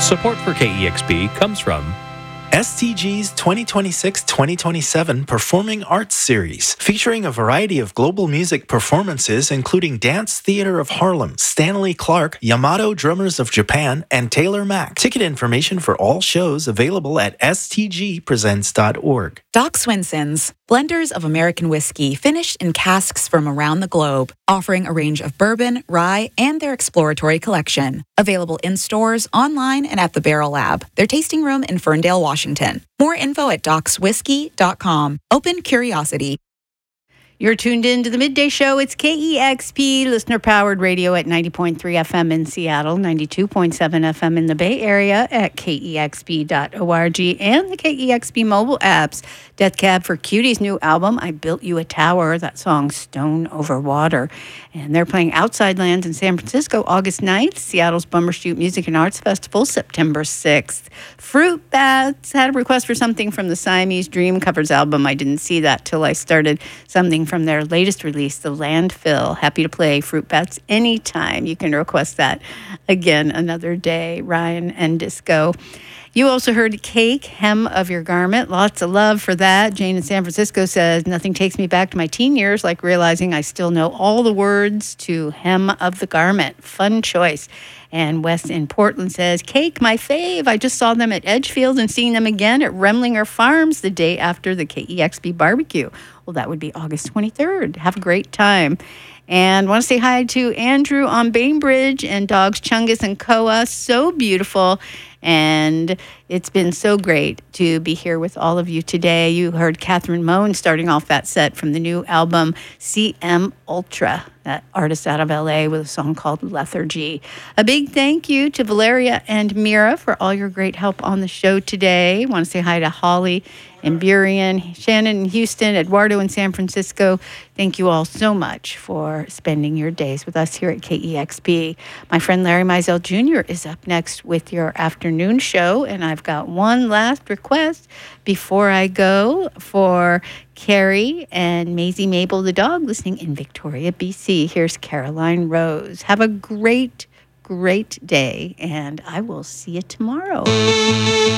Support for KEXP comes from STG's 2026-2027 Performing Arts Series, featuring a variety of global music performances including Dance Theater of Harlem, Stanley Clarke, Yamato Drummers of Japan, and Taylor Mack. Ticket information for all shows available at stgpresents.org. Doc Swinson's, blenders of American whiskey finished in casks from around the globe, offering a range of bourbon, rye, and their exploratory collection. Available in stores, online, and at the Barrel Lab, their tasting room in Ferndale, Washington. More info at docswhiskey.com. Open curiosity. You're tuned in to the Midday Show. It's KEXP, listener-powered radio at 90.3 FM in Seattle, 92.7 FM in the Bay Area at KEXP.org, and the KEXP mobile apps. Death Cab for Cutie's new album, I Built You a Tower, that song Stone Over Water. And they're playing Outside Lands in San Francisco August 9th, Seattle's Bumbershoot Music and Arts Festival September 6th. Fruit Bats had a request for something from the Siamese Dream Covers album. I didn't see that till I started something from their latest release, The Landfill. Happy to play Fruit Bats anytime. You can request that again another day, Ryan and Disco. You also heard Cake, Hem of Your Garment. Lots of love for that. Jane in San Francisco says, nothing takes me back to my teen years like realizing I still know all the words to Hem of the Garment. Fun choice. And Wes in Portland says, Cake, my fave. I just saw them at Edgefield and seeing them again at Remlinger Farms the day after the KEXP barbecue. Well, that would be August 23rd. Have a great time. And want to say hi to Andrew on Bainbridge and dogs Chungus and Koa. So beautiful. And it's been so great to be here with all of you today. You heard Catherine Moan starting off that set from the new album CM Ultra, that artist out of LA with a song called Lethargy. A big thank you to Valeria and Mira for all your great help on the show today. Want to say hi to Holly in Burien, Shannon in Houston, Eduardo in San Francisco. Thank you all so much for spending your days with us here at KEXP. My friend Larry Mizell Jr. is up next with your afternoon show, and I've got one last request before I go for Carrie and Maisie Mabel the dog listening in Victoria, BC. Here's Caroline Rose. Have a great day, and I will see you tomorrow.